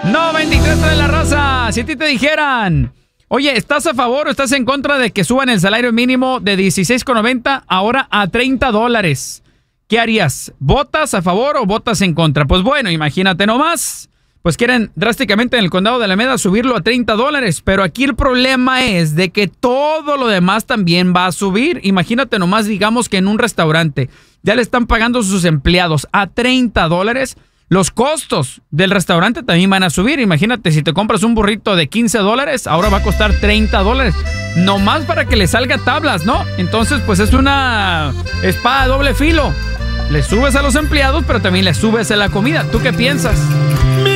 No, 23 de la raza. Si a ti te dijeran, oye, ¿estás a favor o estás en contra de que suban el salario mínimo de 16.90 ahora a $30? ¿Qué harías? ¿Votas a favor o votas en contra? Pues bueno, imagínate nomás. Pues quieren drásticamente en el condado de Alameda subirlo a $30. Pero aquí el problema es de que todo lo demás también va a subir. Imagínate nomás, digamos que en un restaurante ya le están pagando a sus empleados a $30. Los costos del restaurante también van a subir. Imagínate, si te compras un burrito de $15, ahora va a costar $30. Nomás para que le salga tablas, ¿no? Entonces, pues es una espada de doble filo. Le subes a los empleados, pero también le subes a la comida. ¿Tú qué piensas?